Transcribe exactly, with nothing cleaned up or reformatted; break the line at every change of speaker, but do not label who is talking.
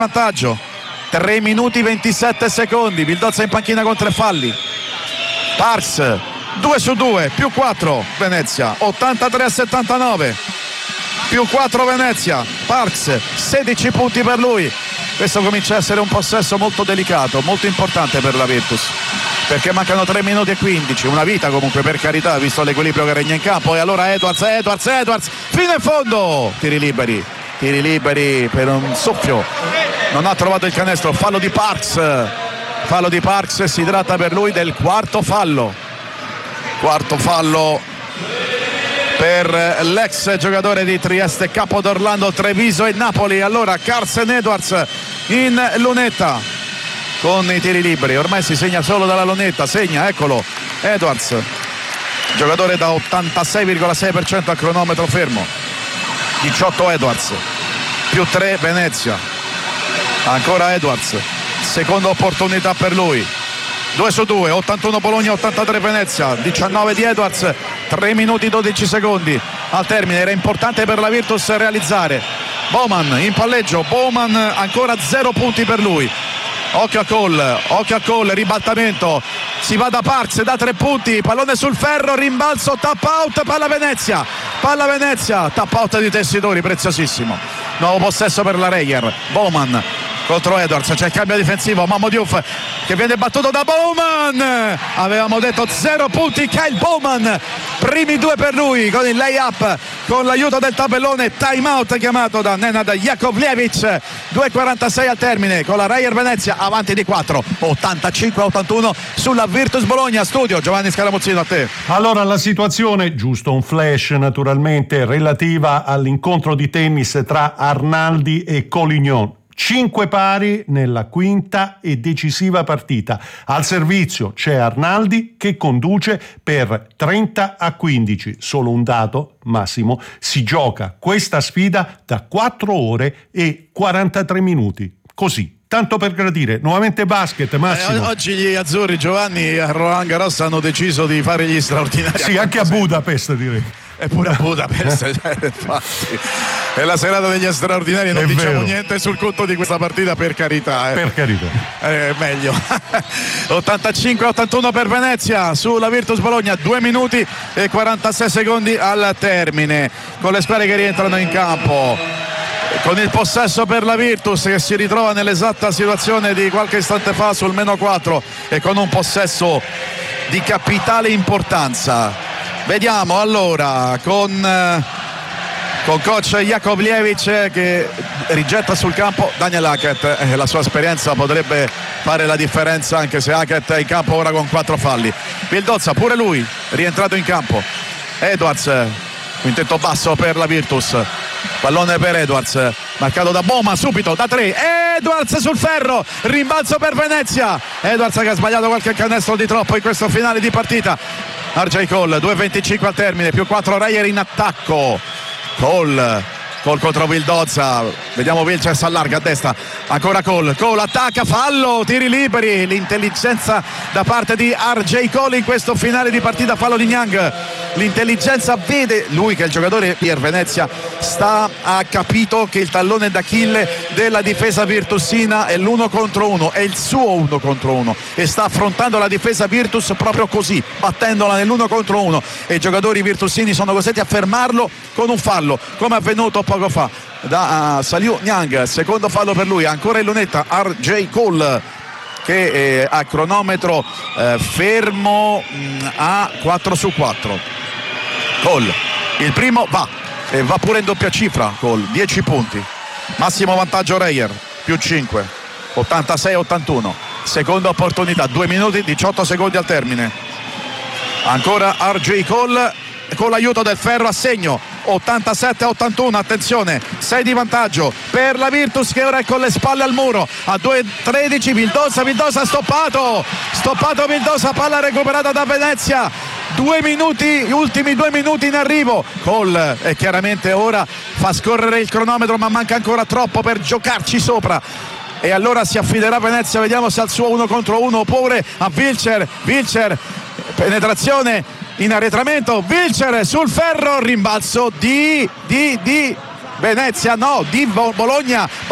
vantaggio, tre minuti ventisette secondi. Vildozza in panchina con tre falli. Parks due su due, più quattro Venezia, ottantatré a settantanove, più quattro Venezia. Parks sedici punti per lui. Questo comincia a essere un possesso molto delicato, molto importante per la Virtus, perché mancano tre minuti e quindici, una vita comunque, per carità, visto l'equilibrio che regna in campo. E allora Edwards, Edwards, Edwards fino in fondo, tiri liberi, tiri liberi per un soffio, non ha trovato il canestro. Fallo di Parks, fallo di Parks, si tratta per lui del quarto fallo, quarto fallo per l'ex giocatore di Trieste, Capo d'Orlando, Treviso e Napoli. Allora Carsen Edwards in lunetta con i tiri liberi, ormai si segna solo dalla lunetta, segna, eccolo Edwards, giocatore da ottantasei virgola sei per cento a cronometro fermo. Diciotto Edwards, più tre Venezia, ancora Edwards, seconda opportunità per lui, due su due, ottantuno Bologna, ottantatré Venezia. Diciannove di Edwards, tre minuti dodici secondi al termine. Era importante per la Virtus realizzare. Bowman in palleggio, Bowman ancora zero punti per lui. Occhio a Cole, occhio a Cole, ribaltamento, si va da Parks, da tre punti, pallone sul ferro, rimbalzo, tap out, palla Venezia, palla Venezia, tap out di Tessitori, preziosissimo. Nuovo possesso per la Reyer. Bowman contro Edwards, c'è il cambio difensivo, Mammo Diouf che viene battuto da Bowman. Avevamo detto zero punti Kyle Bowman, primi due per lui con il layup, con l'aiuto del tabellone. Time out chiamato da Nenad Jakovljevic. Due e quarantasei al termine, con la Reyer Venezia avanti di quattro, ottantacinque a ottantuno sulla Virtus Bologna. Studio Giovanni Scaramuzzino, a te.
Allora, la situazione, giusto un flash naturalmente, relativa all'incontro di tennis tra Arnaldi e Collignon. Cinque pari nella quinta e decisiva partita. Al servizio c'è Arnaldi che conduce per trenta a quindici. Solo un dato, Massimo: si gioca questa sfida da quattro ore e quarantatré minuti. Così, tanto per gradire. Nuovamente basket, Massimo.
Eh, oggi gli azzurri, Giovanni, a Roland Garros hanno deciso di fare gli straordinari.
Sì, anche a Budapest, direi.
E pure a Budapest, cioè, infatti è la serata degli straordinari, non
è
diciamo
vero.
niente sul conto di questa partita, per carità, eh.
Per carità.
Eh, meglio. ottantacinque a ottantuno per Venezia sulla Virtus Bologna, due minuti e quarantasei secondi al termine, con le squadre che rientrano in campo, con il possesso per la Virtus che si ritrova nell'esatta situazione di qualche istante fa sul meno quattro e con un possesso di capitale importanza. Vediamo allora con, con coach Jakovljevic che rigetta sul campo Daniel Hackett. Eh, la sua esperienza potrebbe fare la differenza, anche se Hackett è in campo ora con quattro falli. Vildozza pure lui rientrato in campo. Edwards, quintetto basso per la Virtus, pallone per Edwards, marcato da Boma subito da tre. Edwards sul ferro, rimbalzo per Venezia. Edwards che ha sbagliato qualche canestro di troppo in questo finale di partita. R J Cole, due e venticinque al termine, più quattro Reyer in attacco. Cole, Cole contro Vildozza, vediamo Vilches si allarga a destra, ancora Cole, Cole attacca, fallo, tiri liberi. L'intelligenza da parte di R J Cole in questo finale di partita, fallo di Niang. L'intelligenza vede, lui che è il giocatore per Venezia, sta, ha capito che il tallone d'Achille della difesa virtusina è l'uno contro uno, è il suo uno contro uno, e sta affrontando la difesa Virtus proprio così, battendola nell'uno contro uno, e i giocatori virtusini sono costretti a fermarlo con un fallo, come è avvenuto poco fa da uh, Saliu Niang. Secondo fallo per lui, ancora in lunetta R J Cole che eh, a cronometro eh, fermo mh, a quattro su quattro. Cole, il primo va e va pure in doppia cifra. Cole, dieci punti, massimo vantaggio Reyer, più cinque, ottantasei a ottantuno. Seconda opportunità, due minuti diciotto secondi al termine. Ancora R J Cole con l'aiuto del ferro a segno, ottantasette a ottantuno. Attenzione, sei di vantaggio per la Virtus che ora è con le spalle al muro, a due e tredici. Vildozza, Vildozza stoppato, stoppato Vildozza, palla recuperata da Venezia. Due minuti, gli ultimi due minuti in arrivo. Cole e chiaramente ora fa scorrere il cronometro, ma manca ancora troppo per giocarci sopra. E allora si affiderà Venezia, vediamo se al suo uno contro uno oppure a Vilcher. Vilcher, penetrazione in arretramento, Vilcher sul ferro, rimbalzo di, di, di Venezia, no, di Bologna.